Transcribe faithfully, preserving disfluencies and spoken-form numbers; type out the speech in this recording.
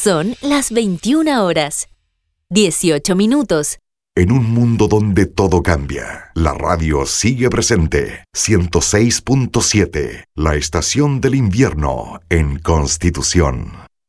Son las veintiuna horas, dieciocho minutos. En un mundo donde todo cambia, la radio sigue presente. ciento seis punto siete, la estación del invierno en Constitución.